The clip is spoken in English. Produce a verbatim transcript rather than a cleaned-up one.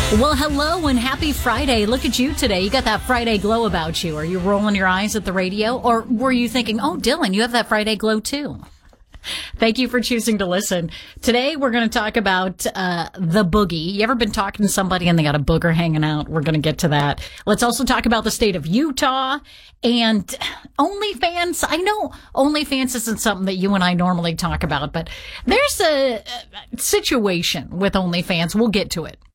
Well, hello and happy Friday. Look at you today. You got that Friday glow about you. Are you rolling your eyes at the radio? Or were you thinking, oh, Dylan, you have that Friday glow too? Thank you for choosing to listen. Today, we're going to talk about uh the boogie. You ever been talking to somebody and they got a booger hanging out? We're going to get to that. Let's also talk about the state of Utah and OnlyFans. I know OnlyFans isn't something that you and I normally talk about, but there's a, a situation with OnlyFans. We'll get to it.